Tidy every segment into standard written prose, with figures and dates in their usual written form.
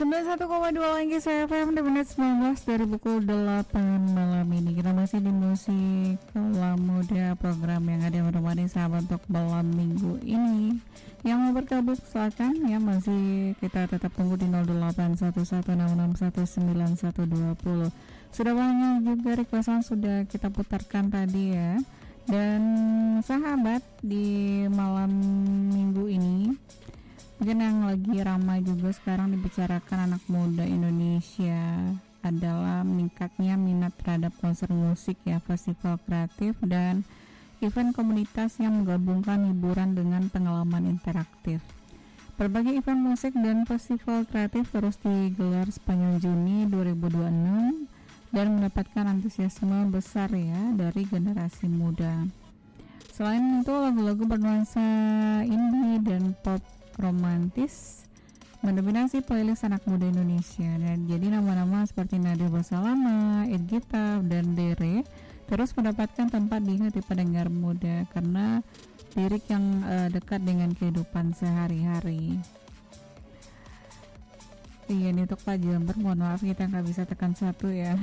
91,2 lagi saya FM di menit 19 dari pukul 8 malam ini. Kita masih di musik Kaula Muda, program yang ada menemani sahabat untuk malam minggu ini. Yang mau bergabung silakan ya, masih kita tetap tunggu di 0811661920. Sudah banyak juga requestan sudah kita putarkan tadi ya. Dan sahabat di malam minggu ini mungkin yang lagi ramai juga sekarang dibicarakan anak muda Indonesia adalah meningkatnya minat terhadap konser musik ya, festival kreatif dan event komunitas yang menggabungkan hiburan dengan pengalaman interaktif. Berbagai event musik dan festival kreatif terus digelar sepanjang Juni 2026 dan mendapatkan antusiasme besar ya dari generasi muda. Selain itu, lagu-lagu bernuansa indie dan pop romantis mendominasi playlist anak muda Indonesia. Dan jadi nama-nama seperti Nadia Basalama, Ed Gita, dan Dere terus mendapatkan tempat di hati pendengar muda karena lirik yang dekat dengan kehidupan sehari-hari. Iya, ini untuk Pak Jember, mohon maaf kita nggak bisa tekan satu ya.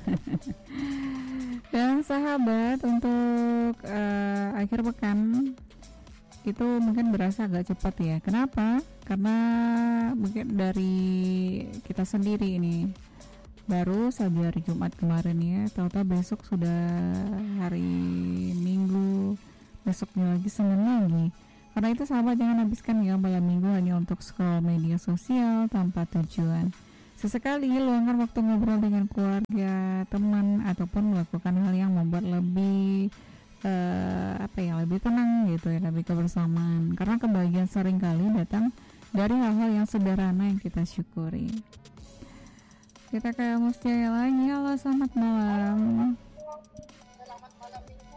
Dan sahabat, untuk akhir pekan itu mungkin berasa agak cepat ya. Kenapa? Karena mungkin dari kita sendiri ini baru saja hari Jumat kemarin ya, tahu-tahu besok sudah hari Minggu, besoknya lagi Senin lagi. Karena itu sahabat, jangan habiskan ya malam minggu hanya untuk scroll media sosial tanpa tujuan. Sesekali luangkan waktu ngobrol dengan keluarga, teman, ataupun melakukan hal yang membuat lebih lebih tenang gitu ya, lebih kebersamaan. Karena kebahagiaan seringkali datang dari hal-hal yang sederhana yang kita syukuri. Kita ke Mustia lagi. Halo, selamat malam. Selamat malam minggu.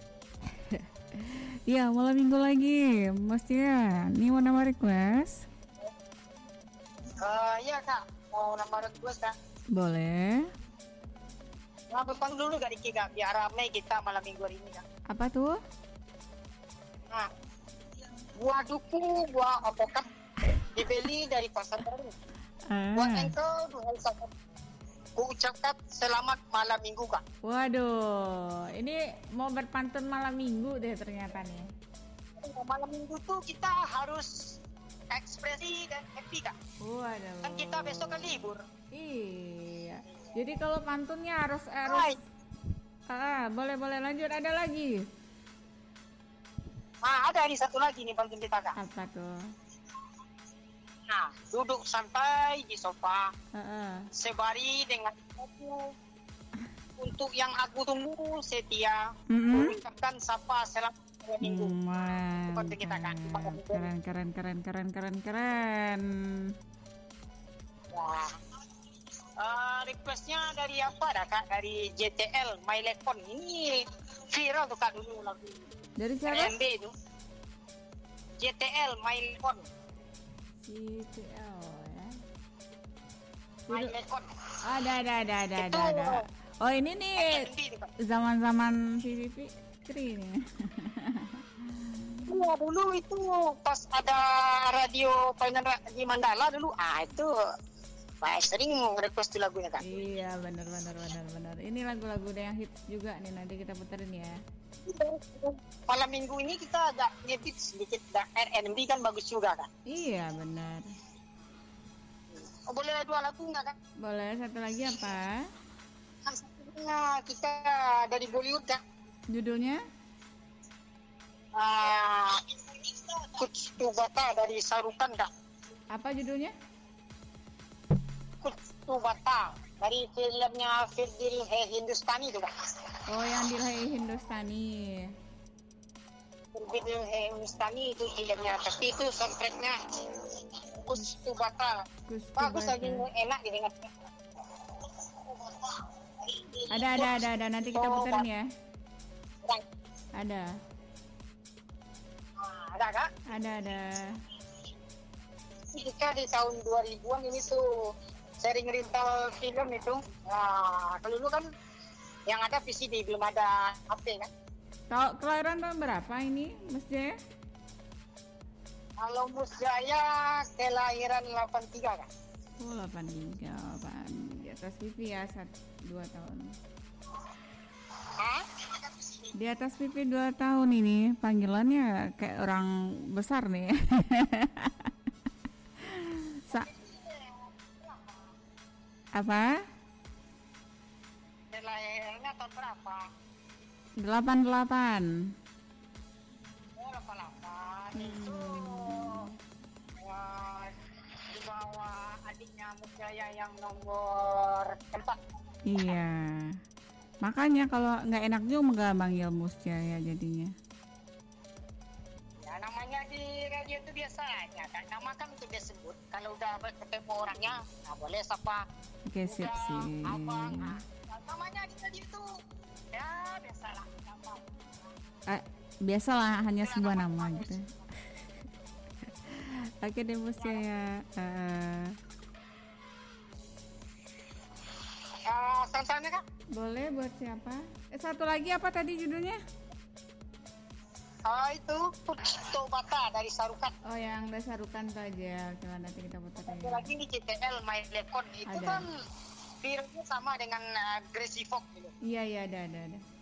Iya, malam minggu lagi, Mustia. Ini mau nama request? Iya kak, mau nama request kak. Boleh. Ngabang dulu gak Diki kak, biar ramai kita malam minggu hari ini kak. Apa tuh? Nah, buah duku, buah apokat dibeli dari pasar baru. Buat engkau, Tuhan sangat ku ucapkan selamat malam minggu kak. Waduh, ini mau berpantun malam minggu deh ternyata nih. Malam minggu tuh kita harus ekspresi dan happy kak. Waduh. Kan kita besok kan libur. Iya. Jadi kalau pantunnya harus boleh lanjut, ada lagi. Nah, ada nih satu lagi nih pantun kita kak. Apa tuh? Nah, duduk santai di sofa, sebari dengan aku. Untuk yang aku tunggu setia, ucapkan sapa selamat malam minggu. Seperti kita kan. Keren. Wah. Requestnya dari apa dah kak? Dari JTL My Lepon. Ini viral tuh kak dulu lagu. Dari siapa? MB itu. JTL My Lepon. JTL ya. My Lepon. Ada. Oh ini nih zaman-zaman Fitri nih. Iya dulu itu pas ada radio Painan di Mandala dulu. Itu sering request tuh lagunya kan. Iya benar. Ini lagu-lagu yang hits juga nih, nanti kita puterin ya. Malam minggu ini kita agak ngedit sedikit R&B kan bagus juga kan. Iya benar. Boleh dua lagu nggak kan? Boleh, satu lagi apa? Satunya kita dari Bollywood kan. Judulnya? Kuch Tu Bata dari Sarukan kak. Apa judulnya? Kuch Tu Bata dari filmnya Dil Hai Hindustani itu kak. Oh, yang Dil Hai Hindustani. Dil Hai Hindustani itu filmnya, tapi itu soundtracknya Kuch Tu Bata. Bagus lagi, enak didengar. Ada. Nanti kita puterin ya. Ada. Ada kak? Ada. Jika di tahun 2000-an ini tuh sering rental film itu. Nah, kalau dulu kan yang ada VCD, belum ada HP kan. Kalau kelahiran tahun berapa ini, Mas Jaya? Kalau Mus Jaya kelahiran 83 kan. Oh, 8 di atas pipi ya, 2 tahun. Di atas pipi 2 tahun ini, panggilannya kayak orang besar nih. Apa? Lahirnya tahun berapa? 88. Oh, 88. Itu di bawah adiknya Musjaya yang nomor 4. Iya. Makanya kalau nggak enak juga nggak manggil Musjaya jadinya. Ya namanya di radio itu biasa aja kan. Nama kan itu dia sebut. Kalau udah ketemu orangnya, nggak boleh sapa. Oke, sip. Abang. Namanya di radio itu ya biasalah. Biasalah, hanya sebuah nama gitu. Oke deh Musjaya. Salam-salamnya Kak. Boleh, buat siapa? Satu lagi apa tadi judulnya? Itu Pucito Bata dari Sarukan. Oh, yang dari Sarukan tuh aja. Coba nanti kita putar ya. Satu lagi di CTL My Lekon itu ada. Kan virusnya sama dengan Gracie Fox gitu. Iya, ada.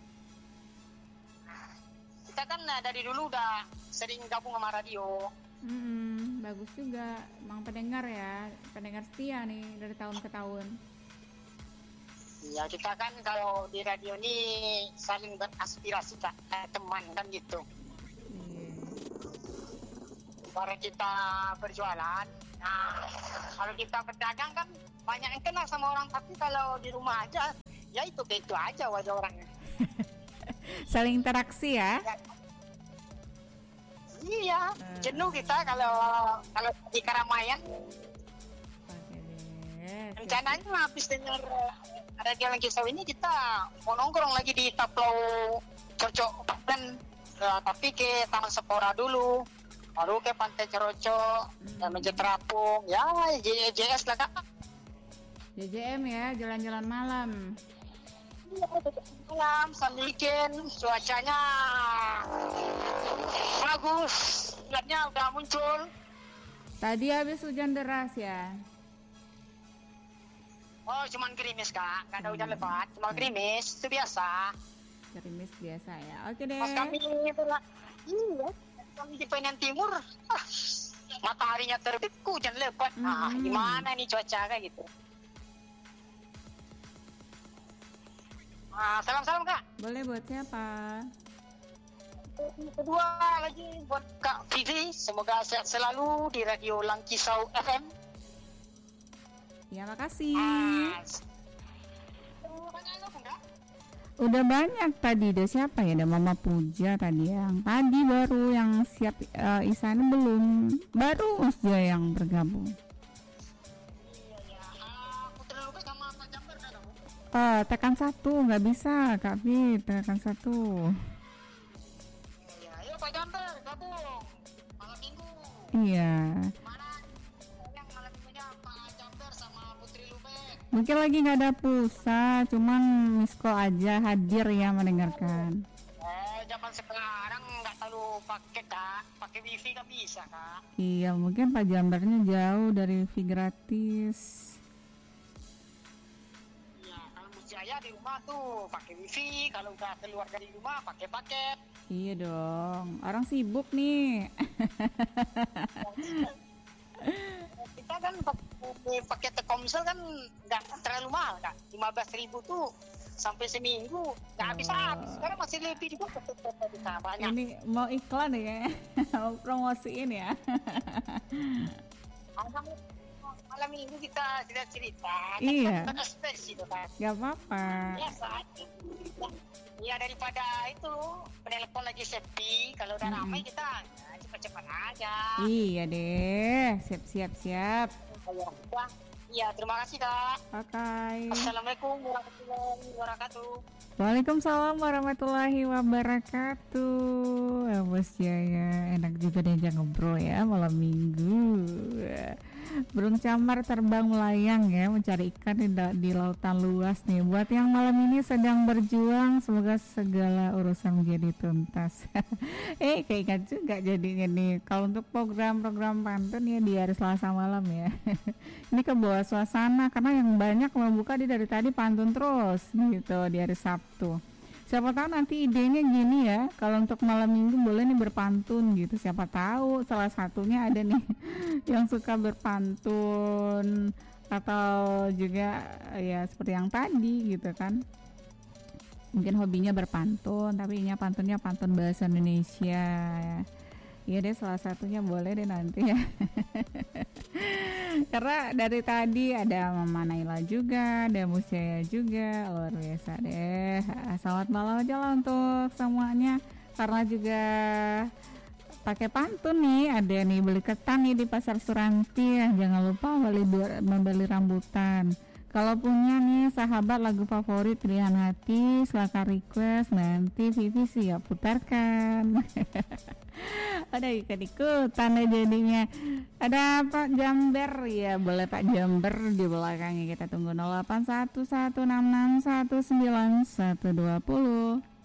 Kita kan dari dulu udah sering gabung sama radio. Bagus juga, emang pendengar ya, pendengar setia nih dari tahun ke tahun. Ya kita kan kalau di radio ini saling beraspirasi Kak, teman kan gitu. Barang kita berjualan, nah kalau kita berdagang kan banyak yang kenal sama orang, tapi kalau di rumah aja, ya itu aja wajah orangnya. Saling interaksi ya? Iya, jenuh kita kalau di keramaian. Rencananya habis dengar radio Langkisau ini kita mau nongkrong lagi di Taplau Cocok dan tapi ke Taman Sepora dulu, baru ke Pantai Cerocok dan Meja Terapung, ya JS lah Kak. JJM ya, jalan-jalan malam. Malam sambil weekend, cuacanya bagus, bulannya udah muncul. Tadi habis hujan deras ya? Oh, cuman gerimis Kak, nggak ada hujan lebat, cuma gerimis, itu biasa. Gerimis biasa ya, oke deh. Pas kami itu lah, kami di Penang Timur, mataharinya terbit, hujan lebat. Gimana nih cuaca kayak gitu? Salam-salam Kak. Boleh, buat siapa? Kedua lagi buat Kak Vivi, semoga sehat selalu di Radio Langkisau FM. Ya, makasih. Udah banyak tadi, deh siapa ya? Ada Mama Puja tadi yang tadi baru, yang siap Isana belum, baru Musja yang bergabung. Tekan 1, nggak bisa Kak Fit, tekan 1. Ayo Pak Jamber gabung malam minggu. Iya. Mana yang malam minggunya Pak Jamber sama Putri Lubek? Mungkin lagi nggak ada pulsa, cuman miss call aja, hadir ya mendengarkan. Zaman sekarang nggak terlalu pakai Kak, pakai wifi kan bisa Kak. Iya, mungkin Pak Jambernya jauh dari wifi gratis. Saya di rumah tuh pakai wifi, kalau udah keluar dari rumah pakai paket. Iya dong, orang sibuk nih. Kita kan pakai Telkomsel kan nggak terlalu mahal Kak, 15.000 tuh sampai seminggu nggak habis-habis. Sekarang masih lebih juga kita banyak. Ini mau iklan ya, mau promosiin ya. Malam minggu kita tidak cerita. Iya. Kan ekspresi tuh Kak. Gak apa-apa. Biasa. Ya daripada itu penelpon lagi sepi, kalau udah ramai kita cepat-cepat aja. Iya deh, siap. Iya, terima kasih Kak. Oke. Assalamualaikum warahmatullahi wabarakatuh. Waalaikumsalam warahmatullahi wabarakatuh. Bos Jaya, enak juga diajak ngobrol ya malam minggu. Burung camar terbang melayang ya, mencari ikan di lautan luas nih. Buat yang malam ini sedang berjuang, semoga segala urusan menjadi tuntas. Keingat juga jadinya nih. Kalau untuk program-program pantun ya di hari Selasa malam ya. Ini ke bawah suasana karena yang banyak membuka dari tadi pantun terus gitu di hari Sabtu. Siapa tahu nanti idenya gini ya, kalau untuk malam minggu boleh nih berpantun gitu. Siapa tahu salah satunya ada nih yang suka berpantun atau juga ya seperti yang tadi gitu kan. Mungkin hobinya berpantun tapi ini pantunnya pantun bahasa Indonesia ya. Iya deh, salah satunya boleh deh nanti ya. Karena dari tadi ada Mama Naila juga, ada Musya juga, luar biasa deh. Selamat malam aja lah untuk semuanya. Karena juga pakai pantun nih, ada nih beli ketan nih di Pasar Suranti ya. Jangan lupa membeli rambutan. Kalau punya nih sahabat lagu favorit pilihan hati, silakan request, nanti Vivi siap putarkan. Ada ikut-ikutan deh jadinya. Ada Pak Jamber ya, boleh Pak Jamber di belakangnya. Kita tunggu 0811661920.